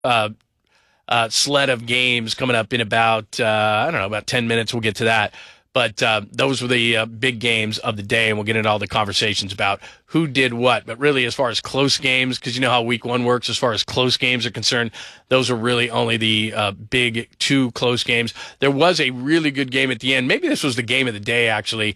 sled of games coming up in about, about 10 minutes. We'll get to that. But those were the big games of the day, and we'll get into all the conversations about who did what. But really, as far as close games, because you know how week one works as far as close games are concerned, those are really only the big two close games. There was a really good game at the end. Maybe this was the game of the day, actually.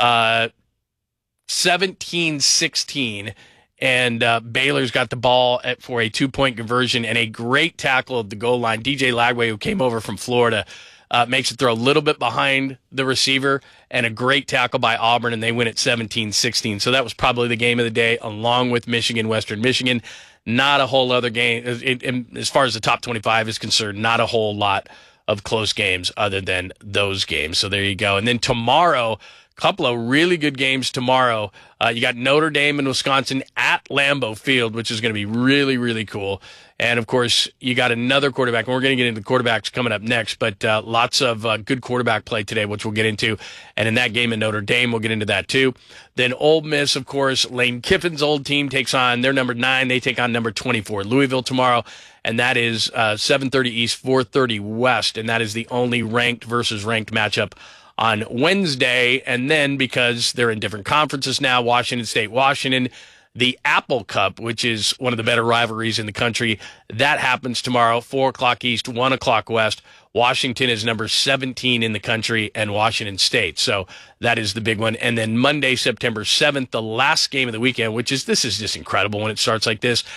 17-16. And Baylor's got the ball for a 2-point conversion and a great tackle at the goal line. DJ Lagway, who came over from Florida, makes it throw a little bit behind the receiver, and a great tackle by Auburn, and they win at 17-16. So that was probably the game of the day, along with Michigan, Western Michigan. Not a whole other game. As far as the top 25 is concerned, not a whole lot of close games other than those games. So there you go. And then tomorrow, couple of really good games tomorrow. You got Notre Dame and Wisconsin at Lambeau Field, which is going to be really, really cool. And, of course, you got another quarterback, and we're going to get into the quarterbacks coming up next, but lots of good quarterback play today, which we'll get into. And in that game in Notre Dame, we'll get into that too. Then Ole Miss, of course, Lane Kiffin's old team takes on their number 9. They take on number 24, Louisville, tomorrow. And that is 7:30 East, 4:30 West. And that is the only ranked versus ranked matchup on Wednesday. And then, because they're in different conferences now, Washington State, Washington, the Apple Cup, which is one of the better rivalries in the country, that happens tomorrow, 4 o'clock East, 1 o'clock West. Washington is number 17 in the country, and Washington State. So that is the big one. And then Monday, September 7th, the last game of the weekend, this is just incredible when it starts like this.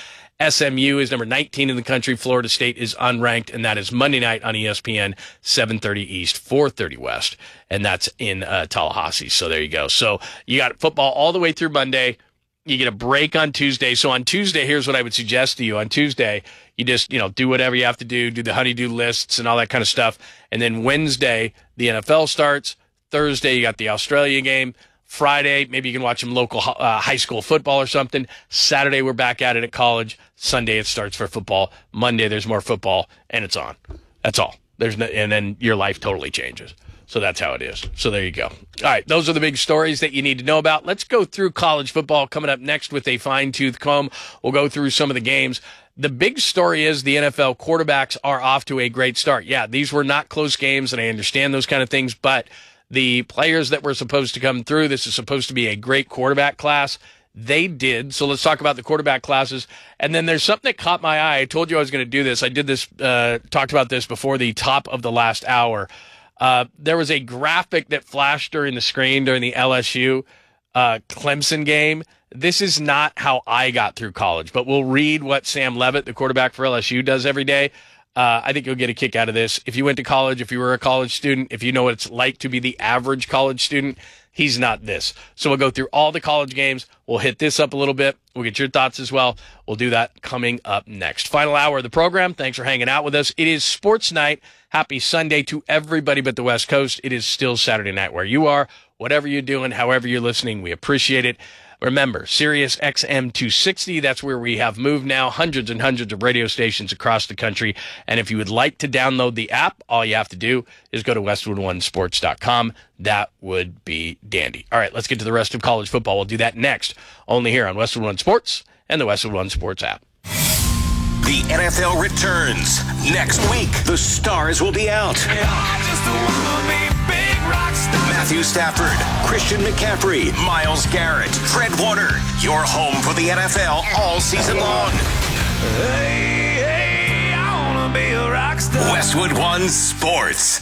SMU is number 19 in the country. Florida State is unranked, and that is Monday night on ESPN, 7:30 East, 4:30 West, and that's in Tallahassee. So there you go. So you got football all the way through Monday. You get a break on Tuesday. So on Tuesday, here's what I would suggest to you. On Tuesday, you just, do whatever you have to do the honey-do lists and all that kind of stuff. And then Wednesday, the NFL starts. Thursday, you got the Australia game. Friday, maybe you can watch some local high school football or something. Saturday, we're back at it at college. Sunday, it starts for football. Monday, there's more football, and it's on. That's all. And then your life totally changes. So that's how it is. So there you go. All right, those are the big stories that you need to know about. Let's go through college football coming up next with a fine-tooth comb. We'll go through some of the games. The big story is the NFL quarterbacks are off to a great start. Yeah, these were not close games, and I understand those kind of things, but the players that were supposed to come through, this is supposed to be a great quarterback class. They did. So let's talk about the quarterback classes. And then there's something that caught my eye. I told you I was going to do this. I did this, talked about this before the top of the last hour. There was a graphic that flashed during the screen during the LSU Clemson game. This is not how I got through college, but we'll read what Sam Levitt, the quarterback for LSU, does every day. I think you'll get a kick out of this. If you went to college, if you were a college student, if you know what it's like to be the average college student, he's not this. So we'll go through all the college games. We'll hit this up a little bit. We'll get your thoughts as well. We'll do that coming up next. Final hour of the program. Thanks for hanging out with us. It is sports night. Happy Sunday to everybody but the West Coast. It is still Saturday night where you are. Whatever you're doing, however you're listening, we appreciate it. Remember, Sirius XM 260, that's where we have moved now, hundreds and hundreds of radio stations across the country. And if you would like to download the app, all you have to do is go to westwood1sports.com. That would be dandy. All right, let's get to the rest of college football. We'll do that next, only here on Westwood One Sports and the Westwood One Sports app. The NFL returns. Next week, the stars will be out. Matthew Stafford, Christian McCaffrey, Myles Garrett, Fred Warner. Your home for the NFL all season long. Hey, I wanna be a rock star. Westwood One Sports.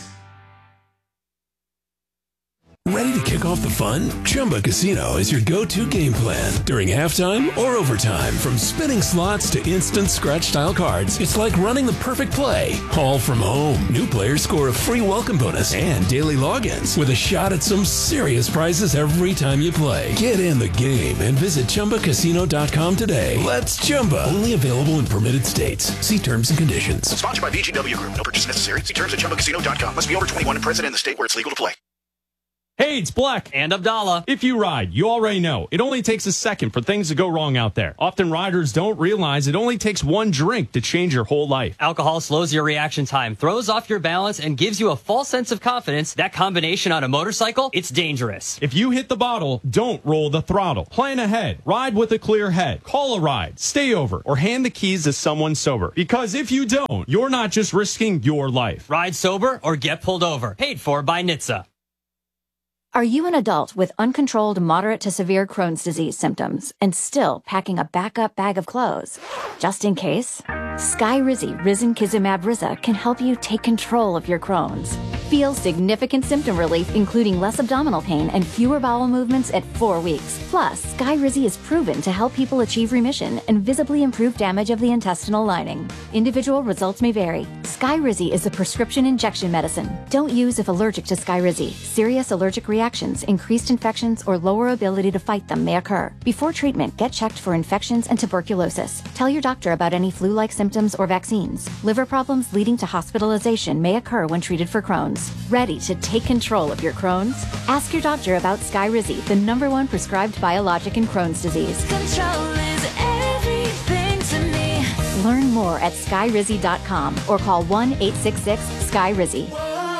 Ready to kick off the fun? Chumba Casino is your go-to game plan. During halftime or overtime, from spinning slots to instant scratch-style cards, it's like running the perfect play, all from home. New players score a free welcome bonus and daily logins with a shot at some serious prizes every time you play. Get in the game and visit ChumbaCasino.com today. Let's Chumba. Only available in permitted states. See terms and conditions. Sponsored by VGW Group. No purchase necessary. See terms at ChumbaCasino.com. Must be over 21 and present in the state where it's legal to play. Hey, it's Black. And Abdallah. If you ride, you already know it only takes a second for things to go wrong out there. Often riders don't realize it only takes one drink to change your whole life. Alcohol slows your reaction time, throws off your balance, and gives you a false sense of confidence. That combination on a motorcycle, it's dangerous. If you hit the bottle, don't roll the throttle. Plan ahead. Ride with a clear head. Call a ride. Stay over. Or hand the keys to someone sober. Because if you don't, you're not just risking your life. Ride sober or get pulled over. Paid for by NHTSA. Are you an adult with uncontrolled moderate to severe Crohn's disease symptoms and still packing a backup bag of clothes? Just in case, Skyrizi Risankizumab Riza can help you take control of your Crohn's. Feel significant symptom relief, including less abdominal pain and fewer bowel movements at 4 weeks. Plus, Skyrizi is proven to help people achieve remission and visibly improve damage of the intestinal lining. Individual results may vary. Skyrizi is a prescription injection medicine. Don't use if allergic to Skyrizi. Serious allergic reactions, increased infections, or lower ability to fight them may occur. Before treatment, get checked for infections and tuberculosis. Tell your doctor about any flu-like symptoms or vaccines. Liver problems leading to hospitalization may occur when treated for Crohn's. Ready to take control of your Crohn's? Ask your doctor about Skyrizi, the #1 prescribed biologic in Crohn's disease. Control is everything to me. Learn more at skyrizi.com or call 1-866-SKYRIZI.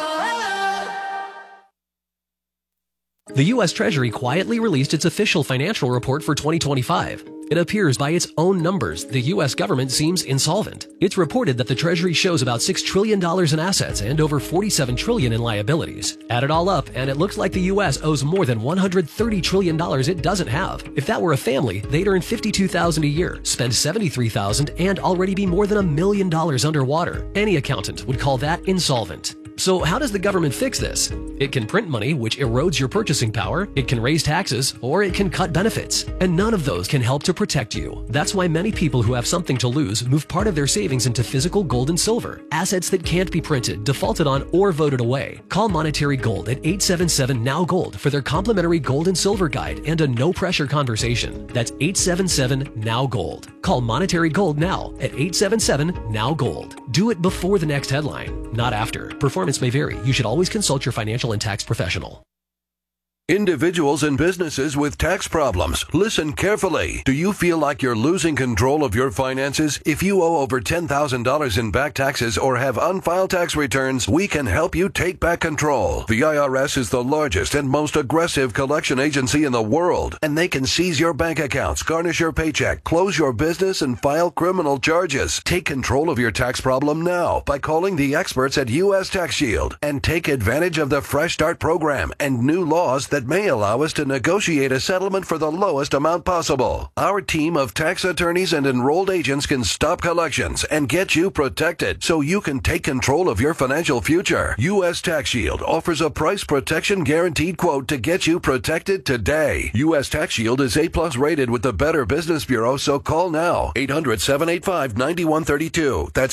The U.S. Treasury quietly released its official financial report for 2025. It appears by its own numbers, the U.S. government seems insolvent. It's reported that the Treasury shows about $6 trillion in assets and over $47 trillion in liabilities. Add it all up, and it looks like the U.S. owes more than $130 trillion it doesn't have. If that were a family, they'd earn $52,000 a year, spend $73,000, and already be more than $1 million underwater. Any accountant would call that insolvent. So how does the government fix this? It can print money, which erodes your purchasing power, it can raise taxes, or it can cut benefits. And none of those can help to protect you. That's why many people who have something to lose move part of their savings into physical gold and silver, assets that can't be printed, defaulted on, or voted away. Call Monetary Gold at 877-NOW-GOLD for their complimentary gold and silver guide and a no-pressure conversation. That's 877-NOW-GOLD. Call Monetary Gold now at 877-NOW-GOLD. Do it before the next headline, not after. Performance may vary. You should always consult your financial and tax professional. Individuals and businesses with tax problems, listen carefully. Do you feel like you're losing control of your finances? If you owe over $10,000 in back taxes or have unfiled tax returns, we can help you take back control. The IRS is the largest and most aggressive collection agency in the world, and they can seize your bank accounts, garnish your paycheck, close your business, and file criminal charges. Take control of your tax problem now by calling the experts at U.S. Tax Shield and take advantage of the Fresh Start program and new laws that may allow us to negotiate a settlement for the lowest amount possible. Our team of tax attorneys and enrolled agents can stop collections and get you protected so you can take control of your financial future. U.S. Tax Shield offers a price protection guaranteed quote to get you protected today. U.S. Tax Shield is A+ rated with the Better Business Bureau, so call now. 800-785-9132. That's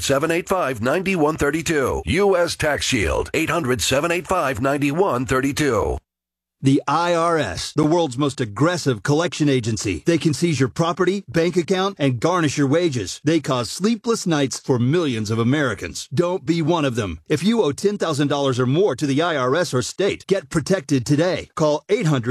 800-785-9132. U.S. Tax Shield. 800-785-9132. The IRS, the world's most aggressive collection agency. They can seize your property, bank account, and garnish your wages. They cause sleepless nights for millions of Americans. Don't be one of them. If you owe $10,000 or more to the IRS or state, get protected today. Call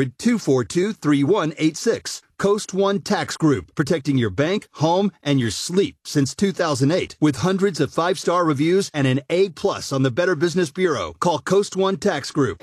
800-242-3186. Coast One Tax Group, protecting your bank, home, and your sleep since 2008. With hundreds of 5-star reviews and an A+ on the Better Business Bureau. Call Coast One Tax Group,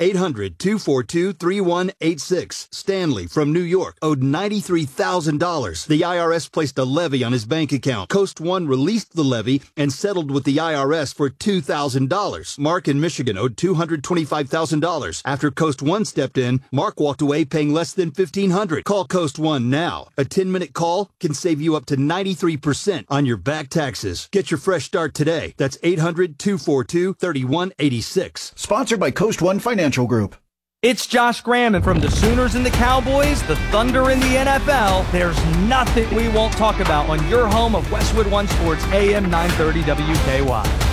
800-242-3186. Stanley from New York owed $93,000. The IRS placed a levy on his bank account. Coast One released the levy and settled with the IRS for $2,000. Mark in Michigan owed $225,000. After Coast One stepped in, Mark walked away paying less than $1,500. Call Coast One now. A 10-minute call can save you up to 93% on your back taxes. Get your fresh start today. That's 800-242-3186. Sponsored by Coast One Financial Group. It's Josh Graham, and from the Sooners and the Cowboys, the Thunder in the NFL, there's nothing we won't talk about on your home of Westwood One Sports AM 930 WKY.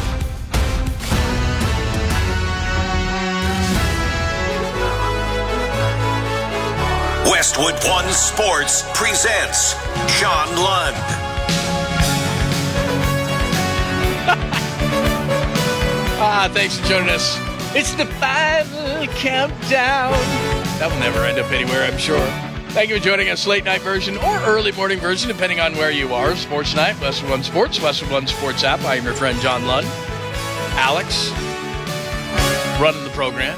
Westwood One Sports presents John Lund. Thanks for joining us It's the final countdown. That will never end up anywhere, I'm sure. Thank you for joining us, late night version or early morning version, depending on where you are. Sports Night, Westwood One Sports, Westwood One Sports app. I am your friend John Lund. Alex, running the program.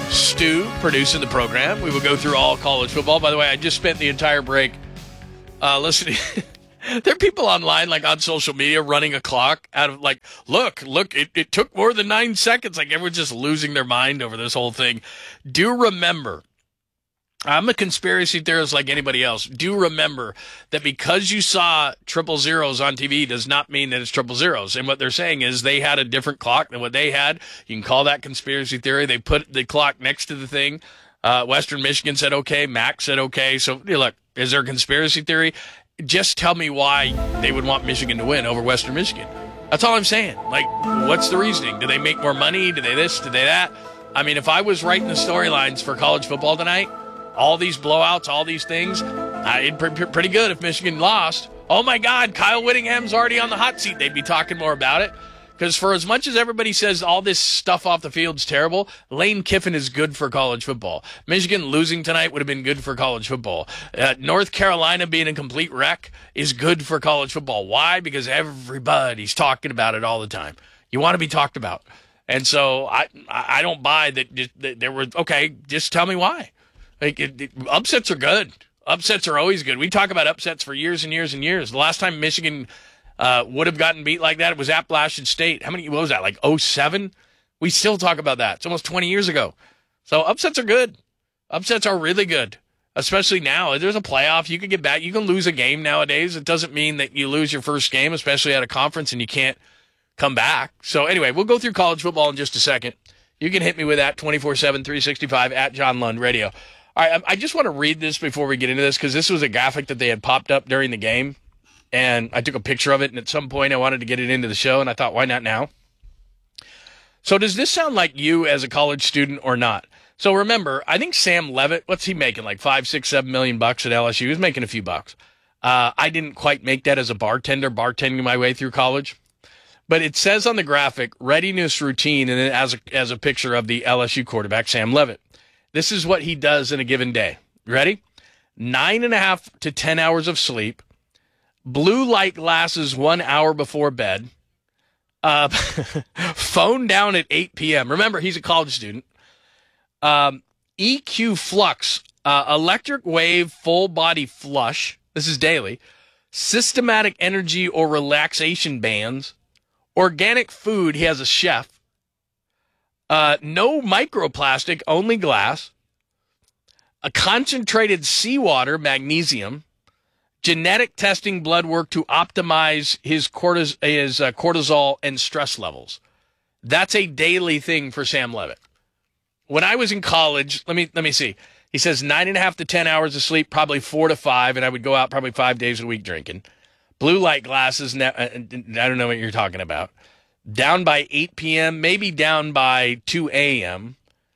Stu, producing the program. We will go through all college football. By the way, I just spent the entire break listening. There are people online, like on social media, running a clock out of like, look, it took more than 9 seconds. Like everyone's just losing their mind over this whole thing. Do remember, I'm a conspiracy theorist like anybody else. Do remember that because you saw 000 on TV does not mean that it's 000. And what they're saying is they had a different clock than what they had. You can call that conspiracy theory. They put the clock next to the thing. Western Michigan said okay. Mac said okay. So look, is there a conspiracy theory? Just tell me why they would want Michigan to win over Western Michigan. That's all I'm saying. Like, what's the reasoning? Do they make more money? Do they this? Do they that? I mean, if I was writing the storylines for college football tonight, all these blowouts, all these things, it'd be pretty good if Michigan lost. Oh, my God, Kyle Whittingham's already on the hot seat. They'd be talking more about it. Because for as much as everybody says all this stuff off the field's terrible, Lane Kiffin is good for college football. Michigan losing tonight would have been good for college football. North Carolina being a complete wreck is good for college football. Why? Because everybody's talking about it all the time. You want to be talked about. And so I don't buy that there were, okay, just tell me why. Like upsets are good. Upsets are always good. We talk about upsets for years and years and years. The last time Michigan would have gotten beat like that, it was Appalachian State. What was that, like 07? We still talk about that. It's almost 20 years ago. So upsets are good. Upsets are really good, especially now. There's a playoff. You can get back. You can lose a game nowadays. It doesn't mean that you lose your first game, especially at a conference, and you can't come back. So anyway, we'll go through college football in just a second. You can hit me with that 24/7, 365 at John Lund Radio. All right, I just want to read this before we get into this because this was a graphic that they had popped up during the game. And I took a picture of it, and at some point I wanted to get it into the show, and I thought, why not now? So does this sound like you as a college student or not? So remember, I think Sam Levitt, what's he making, like $5, $6, $7 million at LSU? He was making a few bucks. I didn't quite make that as a bartending my way through college. But it says on the graphic, readiness routine, and then as a picture of the LSU quarterback, Sam Levitt. This is what he does in a given day. Ready? 9.5 to 10 hours of sleep. Blue light glasses 1 hour before bed. Phone down at 8 p.m. Remember, he's a college student. EQ Flux, electric wave full body flush. This is daily. Systematic energy or relaxation bands. Organic food. He has a chef. No microplastic, only glass. A concentrated seawater, magnesium. Genetic testing blood work to optimize his cortisol and stress levels. That's a daily thing for Sam Levitt. When I was in college, let me see. He says 9.5 to 10 hours of sleep, probably 4 to 5, and I would go out probably 5 days a week drinking. Blue light glasses, I don't know what you're talking about. Down by 8 p.m., maybe down by 2 a.m.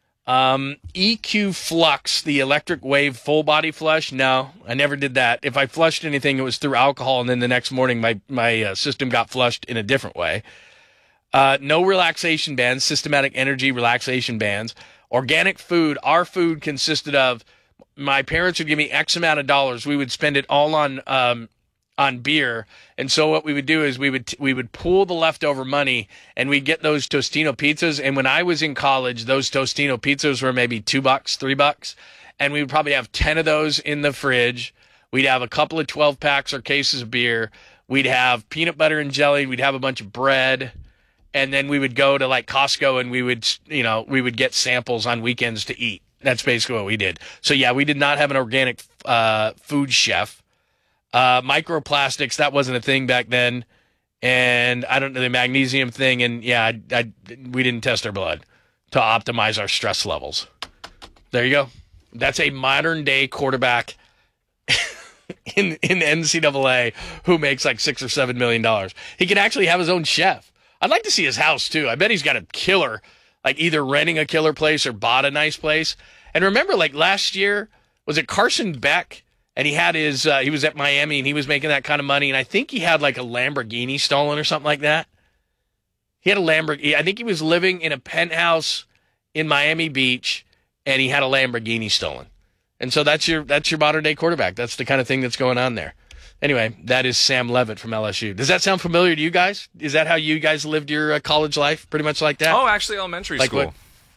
EQ Flux, the electric wave full body flush. No, I never did that. If I flushed anything, it was through alcohol, and then the next morning my system got flushed in a different way. No relaxation bands, systematic energy relaxation bands. Organic food. Our food consisted of, my parents would give me X amount of dollars. We would spend it all on beer. And so what we would do is we would pool the leftover money, and we'd get those Tostino pizzas. And when I was in college, those Tostino pizzas were maybe $2, $3. And we would probably have 10 of those in the fridge. We'd have a couple of 12 packs or cases of beer. We'd have peanut butter and jelly. We'd have a bunch of bread. And then we would go to like Costco, and we would get samples on weekends to eat. That's basically what we did. So yeah, we did not have an organic food chef. Microplastics, that wasn't a thing back then. And I don't know, the magnesium thing. And yeah, we didn't test our blood to optimize our stress levels. There you go. That's a modern day quarterback in NCAA who makes like $6 or $7 million. He could actually have his own chef. I'd like to see his house too. I bet he's got a killer, like either renting a killer place or bought a nice place. And remember, like last year, was it Carson Beck? And he had he was at Miami, and he was making that kind of money. And I think he had like a Lamborghini stolen or something like that. He had a Lamborghini. I think he was living in a penthouse in Miami Beach, and he had a Lamborghini stolen. And so that's your modern day quarterback. That's the kind of thing that's going on there. Anyway, that is Sam Levitt from LSU. Does that sound familiar to you guys? Is that how you guys lived your college life? Pretty much like that? Oh, actually, elementary school.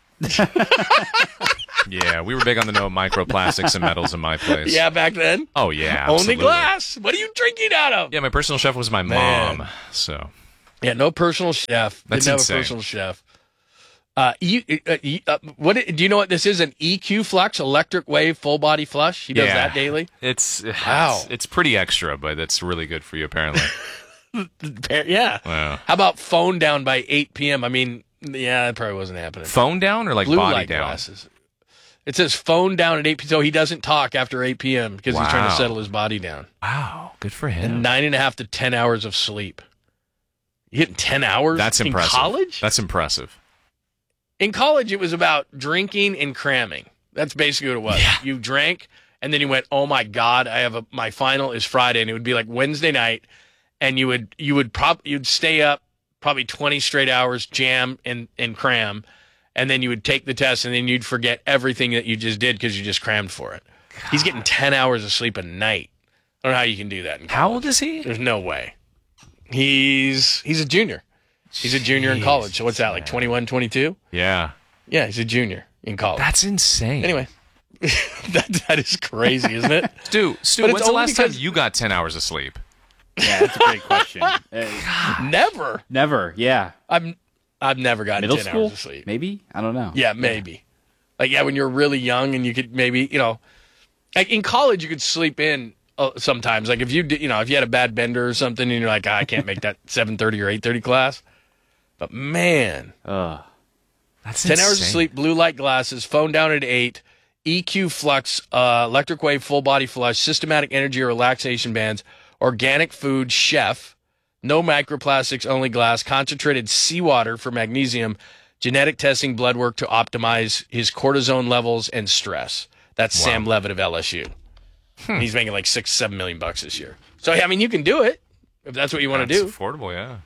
Yeah, we were big on the no microplastics and metals in my place. Yeah, back then? Oh, yeah, Only absolutely. glass. What are you drinking out of? Yeah, my personal chef was my mom, so. Yeah, no personal chef. That's Didn't insane. have a personal chef. What do you know what this is? An EQ Flex electric wave full body flush. He does that daily. It's pretty extra, but it's really good for you apparently. Yeah. Wow. How about phone down by 8 p.m.? I mean, yeah, that probably wasn't happening. Phone down or like blue body light down? Glasses. It says phone down at 8 p.m. So he doesn't talk after 8 p.m. because he's trying to settle his body down. Wow, good for him. And 9.5 to 10 hours of sleep. You getting 10 hours? That's in impressive. college? That's impressive. In college, it was about drinking and cramming. That's basically what it was. Yeah. You drank, and then you went, "Oh my God, my final is Friday," and it would be like Wednesday night, and you'd stay up probably 20 straight hours, jam and cram, and then you would take the test, and then you'd forget everything that you just did because you just crammed for it. God. He's getting 10 hours of sleep a night. I don't know how you can do that. How old is he? There's no way. He's a junior. He's a junior in college. So what's that, like 21, 22? Yeah. Yeah, he's a junior in college. That's insane. Anyway, that is crazy, isn't it? Stu, when's the last time you got 10 hours of sleep? Yeah, that's a great question. Never. Yeah. I've never gotten Middle 10 school? hours of sleep. Maybe? I don't know. Yeah, maybe. Like, when you're really young and you could maybe, like in college you could sleep in sometimes. Like if you had a bad bender or something and you're like, I can't make that 7:30 or 8:30 class. But man, that's 10 hours of insane. sleep, blue light glasses, phone down at 8, EQ Flux, electric wave full body flush, systematic energy or relaxation bands, organic food, chef, no microplastics, only glass, concentrated seawater for magnesium, genetic testing, blood work to optimize his cortisone levels and stress. That's Wow. Sam Levitt of LSU. He's making like $6-7 million this year. So I mean, you can do it if that's what you want to do. It's affordable, yeah.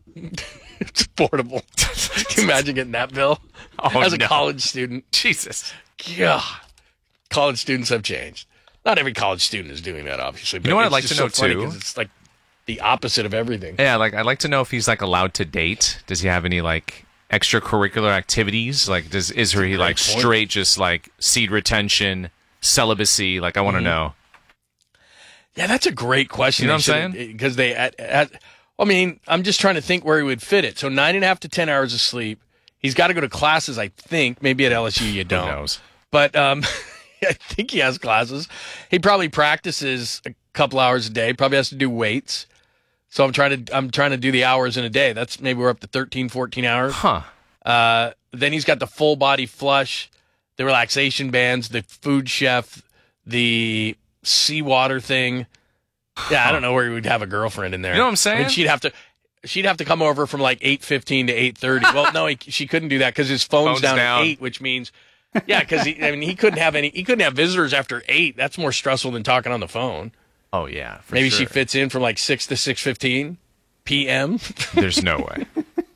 It's affordable. Can you imagine getting that bill as a college student? Jesus. God. College students have changed. Not every college student is doing that, obviously. But You know what it's I'd like just to know, so funny too? 'cause it's like the opposite of everything. Yeah, like I'd like to know if he's like allowed to date. Does he have any like extracurricular activities? Like is he like point. straight just like seed retention, celibacy? Like I want to know. Yeah, that's a great question. You know what I'm saying? Because I mean, I'm just trying to think where he would fit it. So 9.5 to 10 hours of sleep. He's got to go to classes, I think. Maybe at LSU you don't. Who knows? But I think he has classes. He probably practices a couple hours a day. Probably has to do weights. So I'm trying to do the hours in a day. That's maybe we're up to 13, 14 hours. Huh. Then he's got the full body flush, the relaxation bands, the food chef, the seawater thing. Yeah, I don't know where he would have a girlfriend in there. You know what I'm saying? I mean, she'd have to come over from like 8:15 to 8:30. Well, no, she couldn't do that because his phone's down at 8, which means, yeah, because he couldn't have visitors after 8. That's more stressful than talking on the phone. Oh yeah, for Maybe sure. she fits in from like 6 to 6:15 p.m. There's no way.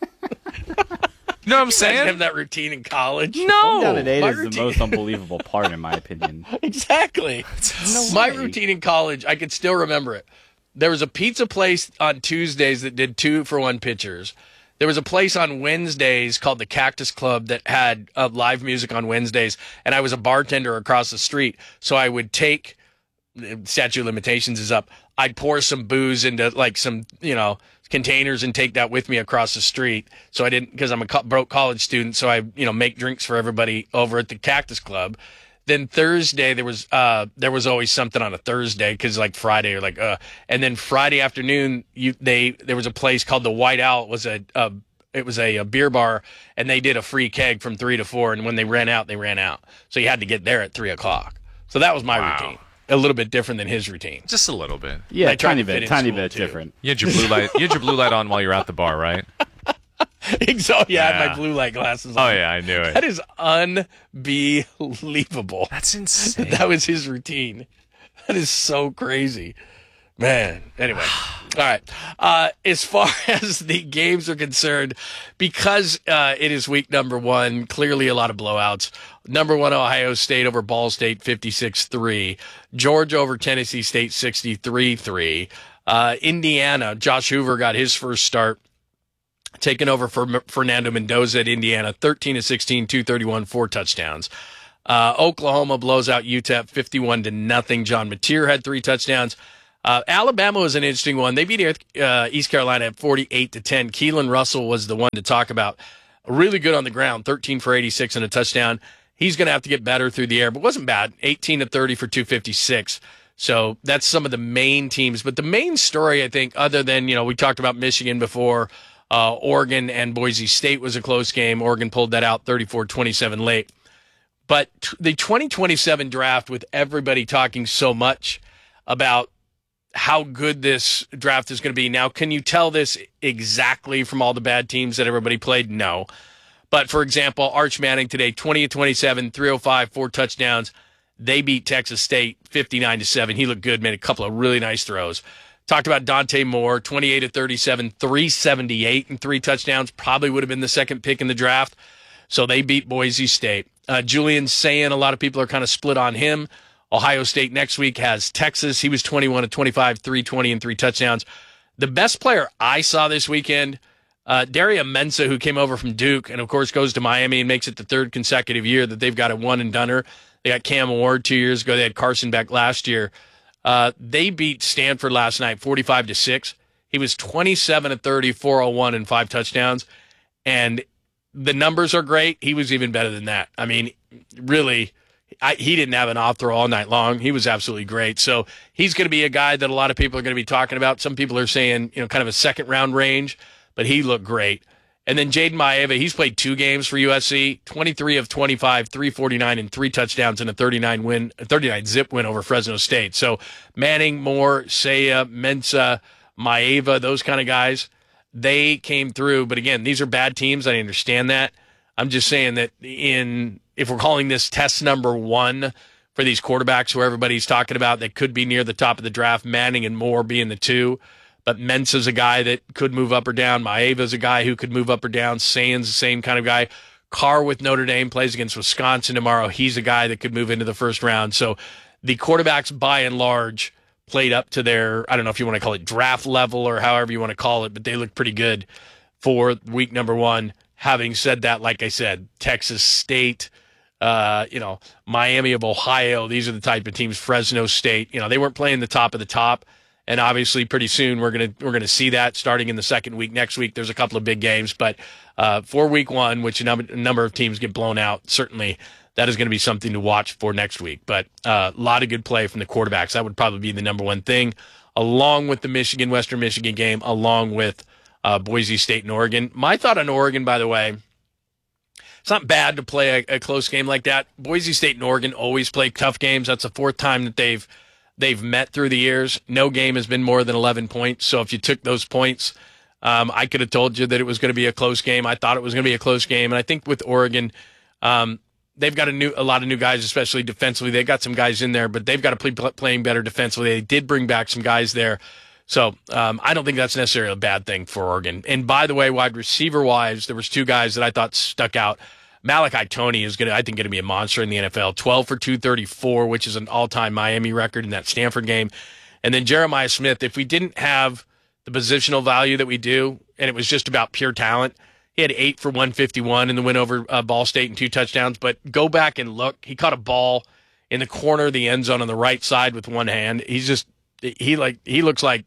You know what I'm saying? Have that routine in college. Phone down at 8 My is routine- the most unbelievable part, in my opinion. Exactly. My routine in college, I could still remember it. There was a pizza place on Tuesdays that did 2-for-1 pitchers. There was a place on Wednesdays called the Cactus Club that had live music on Wednesdays, and I was a bartender across the street. So I would take, statute of limitations is up, I'd pour some booze into like some, containers and take that with me across the street. So I didn't, because I'm a broke college student, so I, make drinks for everybody over at the Cactus Club. Then Thursday, there was always something on a Thursday because like Friday or like and then Friday afternoon there was a place called the White Owl. It was a beer bar, and they did a free keg from 3 to 4, and when they ran out, they ran out. So you had to get there at 3:00. So that was my routine. A little bit different than his routine. Just a little bit. Yeah, I tried tiny to fit bit in school, too. different. You had your blue light. You had your blue light on while you were at the bar, right? So yeah, I had my blue light glasses on. Oh yeah, I knew it. That is unbelievable. That's insane. That was his routine. That is so crazy. Man. Anyway, All right. As far as the games are concerned, because it is week number 1, clearly a lot of blowouts. Number 1, Ohio State over Ball State, 56-3. Georgia over Tennessee State, 63-3. Indiana, Josh Hoover got his first start, taking over for Fernando Mendoza at Indiana, 13-16, 231, 4 touchdowns. Oklahoma blows out UTEP 51-0. John Mateer had 3 touchdowns. Alabama was an interesting one. They beat East Carolina at 48-10. Keelan Russell was the one to talk about. Really good on the ground, 13 for 86 and a touchdown. He's going to have to get better through the air, but wasn't bad. 18-30 for 256. So that's some of the main teams. But the main story, I think, other than, we talked about Michigan before, Oregon and Boise State was a close game. Oregon pulled that out 34-27 late. But the 2027 draft, with everybody talking so much about how good this draft is going to be. Now, can you tell this exactly from all the bad teams that everybody played? No. But, for example, Arch Manning today, 20-27, 305, 4 touchdowns. They beat Texas State 59-7. He looked good, made a couple of really nice throws. Talked about Dante Moore, 28-37, 378 and 3 touchdowns. Probably would have been the second pick in the draft. So they beat Boise State. Julian Sayin, a lot of people are kind of split on him. Ohio State next week has Texas. He was 21-25, 320 and 3 touchdowns. The best player I saw this weekend, Daria Mensah, who came over from Duke and, of course, goes to Miami and makes it the 3rd consecutive year that they've got a one-and-doner. They got Cam Ward 2 years ago. They had Carson Beck last year. They beat Stanford last night, 45-6. He was 27-30, 401 and 5 touchdowns. And the numbers are great. He was even better than that. I mean, really, he didn't have an off throw all night long. He was absolutely great. So he's going to be a guy that a lot of people are going to be talking about. Some people are saying, kind of a second-round range, but he looked great. And then Jaden Maeva, he's played 2 games for USC, 23 of 25, 349 and 3 touchdowns and a 39-zip win over Fresno State. So Manning, Moore, Saya, Mensah, Maeva, those kind of guys, they came through. But again, these are bad teams. I understand that. I'm just saying that if we're calling this test number 1 for these quarterbacks who everybody's talking about that could be near the top of the draft, Manning and Moore being the 2, but Mensah's a guy that could move up or down. Maeva's a guy who could move up or down. Sayan's the same kind of guy. Carr with Notre Dame plays against Wisconsin tomorrow. He's a guy that could move into the first round. So the quarterbacks, by and large, played up to their, I don't know if you want to call it draft level or however you want to call it, but they look pretty good for week number 1. Having said that, like I said, Texas State, Miami of Ohio, these are the type of teams. Fresno State, they weren't playing the top of the top. And obviously, pretty soon we're gonna see that starting in the second week. Next week, there's a couple of big games, but for week 1, which a number of teams get blown out, certainly that is going to be something to watch for next week. But a lot of good play from the quarterbacks. That would probably be the number 1 thing, along with the Western Michigan game, along with Boise State and Oregon. My thought on Oregon, by the way, it's not bad to play a close game like that. Boise State and Oregon always play tough games. That's the 4th time that they've met through the years. No game has been more than 11 points. So if you took those points, I could have told you that it was going to be a close game. I thought it was going to be a close game. And I think with Oregon, they've got a lot of new guys, especially defensively. They got some guys in there, but they've got to playing better defensively. They did bring back some guys there. So I don't think that's necessarily a bad thing for Oregon. And by the way, wide receiver-wise, there was 2 guys that I thought stuck out. Malachi Toney is going to be a monster in the NFL. 12 for 234, which is an all-time Miami record in that Stanford game. And then Jeremiah Smith, if we didn't have the positional value that we do, and it was just about pure talent, he had 8 for 151 in the win over Ball State and 2 touchdowns. But go back and look. He caught a ball in the corner of the end zone on the right side with one hand. He looks like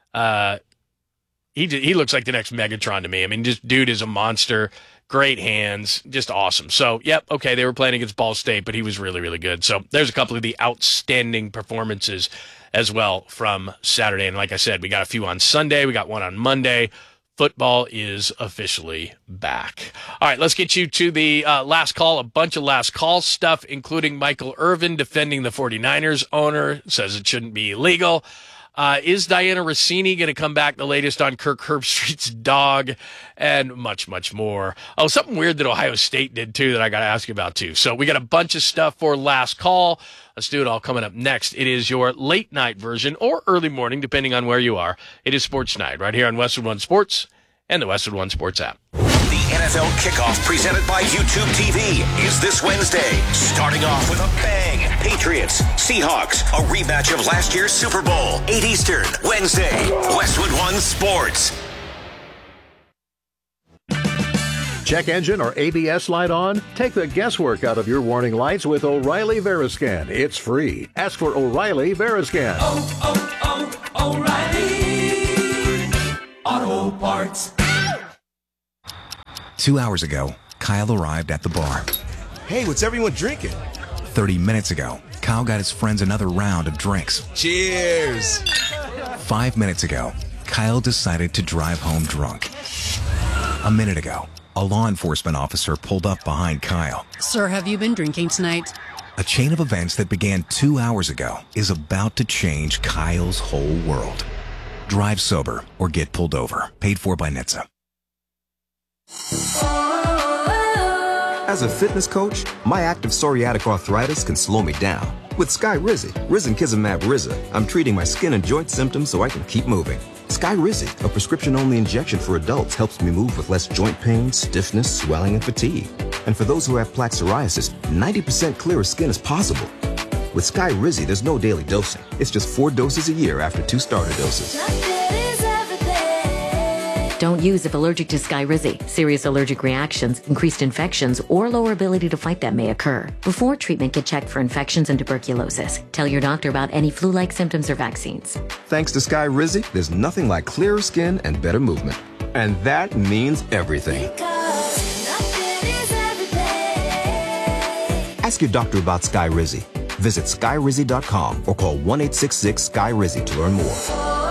he looks like the next Megatron to me. I mean, this dude is a monster. Great hands, just awesome. So, yep, okay, they were playing against Ball State, but he was really, really good. So there's a couple of the outstanding performances as well from Saturday. And like I said, we got a few on Sunday. We got one on Monday. Football is officially back. All right, let's get you to the last call. A bunch of last call stuff, including Michael Irvin defending the 49ers owner, says it shouldn't be illegal. Is Diana Rossini going to come back? The latest on Kirk Herbstreit's dog, and much, much more. Oh, something weird that Ohio State did, too, that I got to ask you about, too. So we got a bunch of stuff for Last Call. Let's do it all coming up next. It is your late night version or early morning, depending on where you are. It is Sports Night right here on Westwood One Sports and the Westwood One Sports app. The NFL Kickoff presented by YouTube TV is this Wednesday. Starting off with a bang. Patriots, Seahawks, a rematch of last year's Super Bowl. 8 Eastern, Wednesday. Westwood One Sports. Check engine or ABS light on? Take the guesswork out of your warning lights with O'Reilly Veriscan. It's free. Ask for O'Reilly Veriscan. O'Reilly Auto Parts. 2 hours ago, Kyle arrived at the bar. Hey, what's everyone drinking? 30 minutes ago, Kyle got his friends another round of drinks. Cheers! 5 minutes ago, Kyle decided to drive home drunk. A minute ago, a law enforcement officer pulled up behind Kyle. Sir, have you been drinking tonight? A chain of events that began 2 hours ago is about to change Kyle's whole world. Drive sober or get pulled over. Paid for by NHTSA. As a fitness coach, my active psoriatic arthritis can slow me down. With Skyrizi, risankizumab Riza, I'm treating my skin and joint symptoms so I can keep moving. Skyrizi, a prescription-only injection for adults, helps me move with less joint pain, stiffness, swelling, and fatigue. And for those who have plaque psoriasis, 90% clearer skin is possible. With Skyrizi, there's no daily dosing. It's just 4 doses a year after 2 starter doses. Don't use if allergic to Skyrizi. Serious allergic reactions, increased infections, or lower ability to fight them may occur. Before treatment, get checked for infections and tuberculosis. Tell your doctor about any flu-like symptoms or vaccines. Thanks to Skyrizi, there's nothing like clearer skin and better movement. And that means everything. Ask your doctor about Skyrizi. Visit Skyrizi.com or call 1-866-SKY-RIZI to learn more.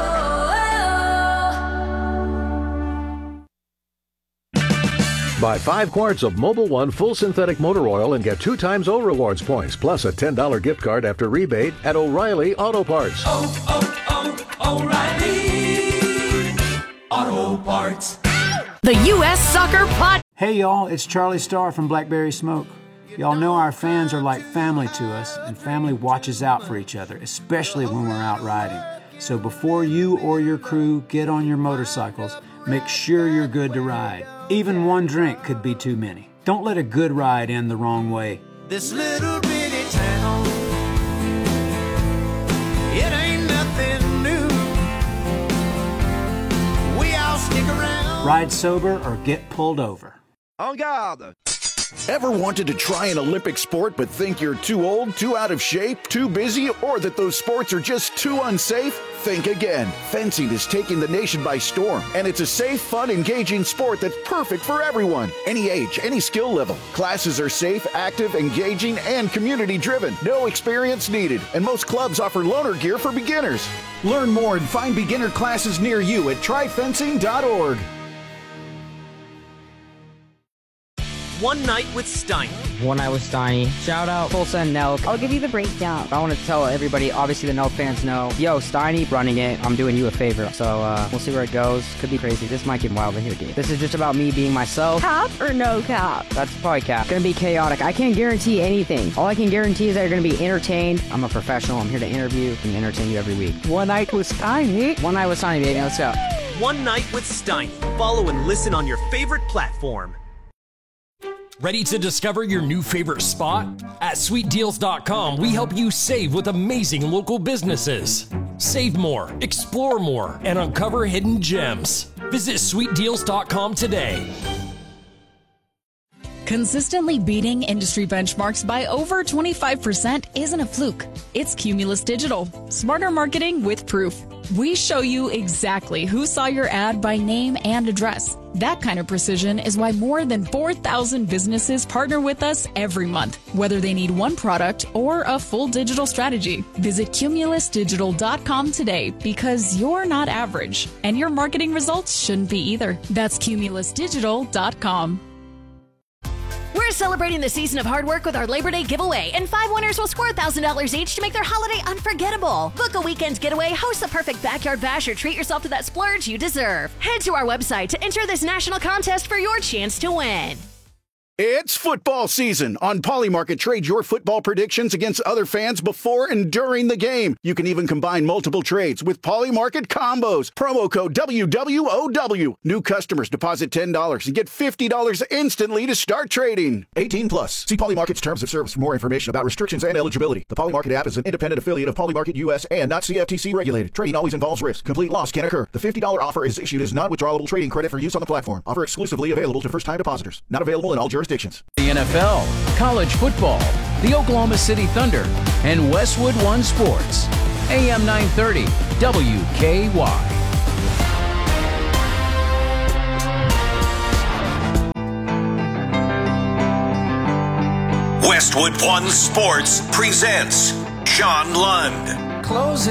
Buy 5 quarts of Mobil 1 full synthetic motor oil and get 2 times O Rewards points, plus a $10 gift card after rebate at O'Reilly Auto Parts. O'Reilly Auto Parts. The U.S. Soccer Pod. Hey y'all, it's Charlie Starr from Blackberry Smoke. Y'all know our fans are like family to us, and family watches out for each other, especially when we're out riding. So before you or your crew get on your motorcycles, make sure you're good to ride. Even one drink could be too many. Don't let a good ride end the wrong way. This little bitty town, it ain't nothing new. We all stick around. Ride sober or get pulled over. En garde! Ever wanted to try an Olympic sport but think you're too old, too out of shape, too busy, or that those sports are just too unsafe? Think again. Fencing is taking the nation by storm, and it's a safe, fun, engaging sport that's perfect for everyone. Any age, any skill level. Classes are safe, active, engaging, and community-driven. No experience needed, and most clubs offer loaner gear for beginners. Learn more and find beginner classes near you at tryfencing.org. One Night with Steiny. One Night with Steiny. Shout out Tulsa and Nelk. I'll give you the breakdown. I want to tell everybody, obviously the Nelk fans know, yo, Steiny running it. I'm doing you a favor. So we'll see where it goes. Could be crazy. This might get wild in here, dude. This is just about me being myself. Cap or no cap? That's probably cap. Gonna be chaotic. I can't guarantee anything. All I can guarantee is that you're gonna be entertained. I'm a professional. I'm here to interview and entertain you every week. One Night with Steiny. One Night with Steiny, baby. Let's go. One Night with Steiny. Follow and listen on your favorite platform. Ready to discover your new favorite spot? At sweetdeals.com, we help you save with amazing local businesses. Save more, explore more, and uncover hidden gems. Visit sweetdeals.com today. Consistently beating industry benchmarks by over 25% isn't a fluke. It's Cumulus Digital. Smarter marketing with proof. We show you exactly who saw your ad by name and address. That kind of precision is why more than 4,000 businesses partner with us every month, whether they need one product or a full digital strategy. Visit cumulusdigital.com today because you're not average, and your marketing results shouldn't be either. That's cumulusdigital.com. We're celebrating the season of hard work with our Labor Day giveaway, and 5 winners will score $1,000 each to make their holiday unforgettable. Book a weekend getaway, host the perfect backyard bash, or treat yourself to that splurge you deserve. Head to our website to enter this national contest for your chance to win. It's football season. On Polymarket, trade your football predictions against other fans before and during the game. You can even combine multiple trades with Polymarket combos. Promo code WWOW. New customers deposit $10 and get $50 instantly to start trading. 18 plus. See Polymarket's terms of service for more information about restrictions and eligibility. The Polymarket app is an independent affiliate of Polymarket US and not CFTC regulated. Trading always involves risk. Complete loss can occur. The $50 offer is issued as non-withdrawable trading credit for use on the platform. Offer exclusively available to first-time depositors. Not available in all jurisdictions. The NFL, college football, the Oklahoma City Thunder, and Westwood One Sports. AM 930, WKY. Westwood One Sports presents John Lund. Closing.